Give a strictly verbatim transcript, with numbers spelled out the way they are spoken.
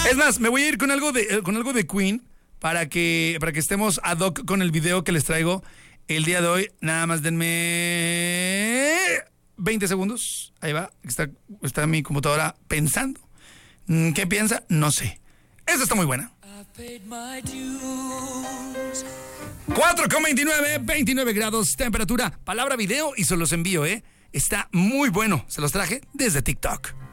Es más, me voy a ir con algo de, con algo de Queen para que, para que estemos ad hoc con el video que les traigo el día de hoy. Nada más denme veinte segundos. Ahí va. Está, está mi computadora pensando. ¿Qué piensa? No sé. Esta está muy buena. cuatro con veintinueve, veintinueve grados temperatura. Palabra video y se los envío, ¿eh? Está muy bueno. Se los traje desde TikTok.